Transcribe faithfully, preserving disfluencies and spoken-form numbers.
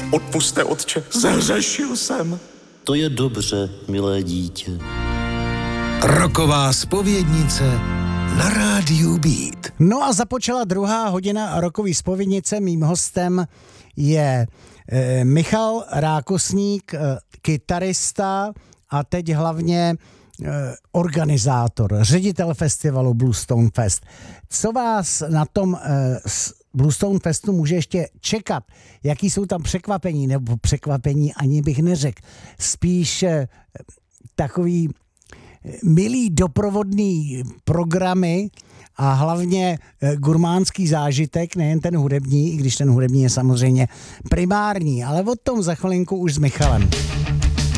Odpusťte, otče, zhřešil jsem. To je dobře, milé dítě. Roková zpovědnice na rádiu Beat. No a započala druhá hodina rokový zpovědnice. Mým hostem je e, Michal Rákosník, e, kytarista a teď hlavně e, organizátor, ředitel festivalu Bluestone Fest. Co vás na tom e, Bluestone Festu může ještě čekat? Jaký jsou tam překvapení, nebo překvapení ani bych neřekl. Spíš e, takový milý doprovodný programy a hlavně gurmánský zážitek, nejen ten hudební, i když ten hudební je samozřejmě primární, ale o tom za chvilinku už s Michalem.